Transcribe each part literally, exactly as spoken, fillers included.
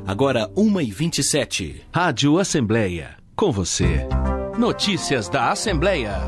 Agora uma e vinte e sete. Rádio Assembleia, com você. Notícias da Assembleia.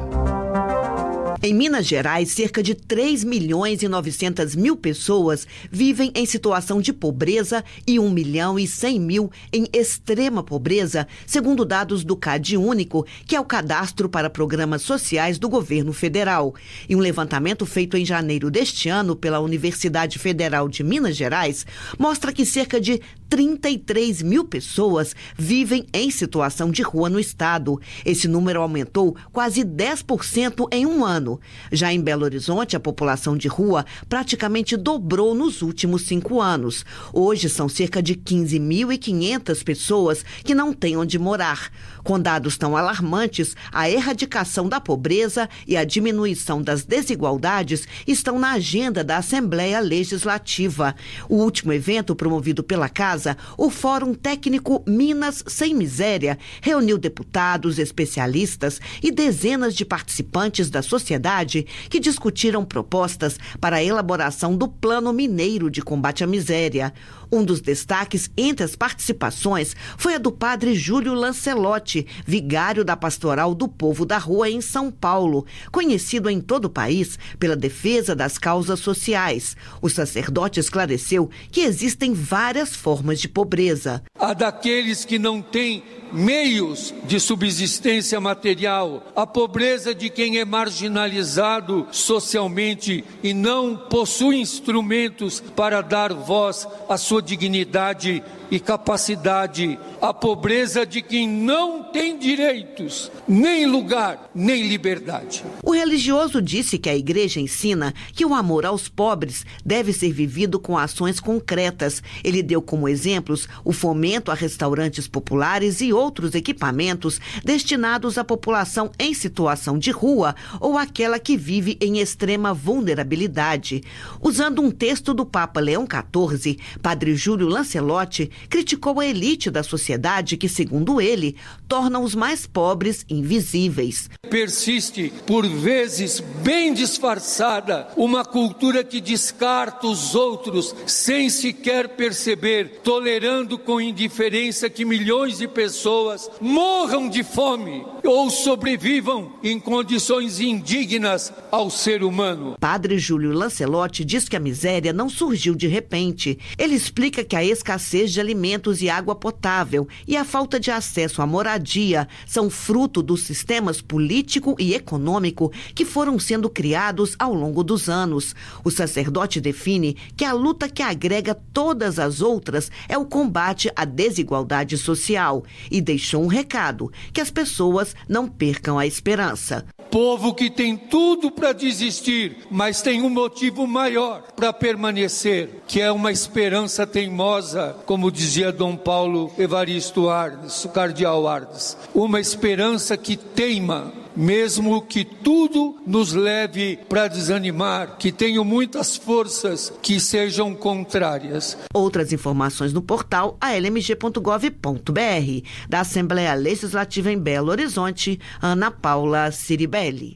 Em Minas Gerais, cerca de três milhões e novecentas mil pessoas vivem em situação de pobreza e um milhão e cem mil em extrema pobreza, segundo dados do CadÚnico, que é o Cadastro para Programas Sociais do Governo Federal. E um levantamento feito em janeiro deste ano pela Universidade Federal de Minas Gerais mostra que cerca de trinta e três mil pessoas vivem em situação de rua no estado. Esse número aumentou quase dez por cento em um ano. Já em Belo Horizonte, a população de rua praticamente dobrou nos últimos cinco anos. Hoje são cerca de quinze mil e quinhentas pessoas que não têm onde morar. Com dados tão alarmantes, a erradicação da pobreza e a diminuição das desigualdades estão na agenda da Assembleia Legislativa. O último evento promovido pela Casa, o Fórum Técnico Minas Sem Miséria, reuniu deputados, especialistas e dezenas de participantes da sociedade que discutiram propostas para a elaboração do Plano Mineiro de Combate à Miséria. Um dos destaques entre as participações foi a do padre Júlio Lancelotti, vigário da Pastoral do Povo da Rua em São Paulo, conhecido em todo o país pela defesa das causas sociais. O sacerdote esclareceu que existem várias formas de pobreza. A daqueles que não têm meios de subsistência material, a pobreza de quem é marginalizado socialmente e não possui instrumentos para dar voz à sua dignidade e capacidade, a pobreza de quem não tem direitos, nem lugar, nem liberdade. O religioso disse que a igreja ensina que o amor aos pobres deve ser vivido com ações concretas. Ele deu como exemplos o fomento a restaurantes populares e outros equipamentos destinados à população em situação de rua ou aquela que vive em extrema vulnerabilidade. Usando um texto do Papa Leão quatorze, padre Júlio Lancelotti criticou a elite da sociedade que, segundo ele, torna os mais pobres invisíveis. Persiste, por vezes bem disfarçada, uma cultura que descarta os outros sem sequer perceber, tolerando com indiferença que milhões de pessoas morram de fome ou sobrevivam em condições indignas ao ser humano. Padre Júlio Lancelotti diz que a miséria não surgiu de repente. Ele explica que a escassez de alimentos e água potável e a falta de acesso à moradia são fruto dos sistemas político e econômico que foram sendo criados ao longo dos anos. O sacerdote define que a luta que agrega todas as outras é o combate à desigualdade social e deixou um recado, que as pessoas não percam a esperança. Povo que tem tudo para desistir, mas tem um motivo maior para permanecer, que é uma esperança teimosa, como dizia Dom Paulo Evaristo Arnes, o cardeal Arnes. Uma esperança que teima, mesmo que tudo nos leve para desanimar, que tenham muitas forças que sejam contrárias. Outras informações no portal a l m g ponto gov ponto b r. Da Assembleia Legislativa em Belo Horizonte, Ana Paula Ciribelli.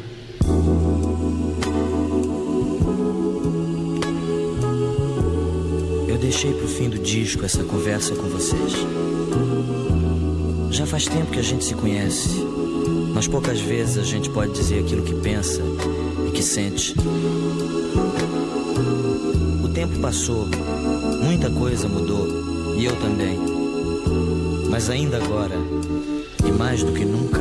Eu deixei pro fim do disco essa conversa com vocês. Já faz tempo que a gente se conhece, mas poucas vezes a gente pode dizer aquilo que pensa e que sente. O tempo passou, muita coisa mudou, e eu também. Mas ainda agora, e mais do que nunca,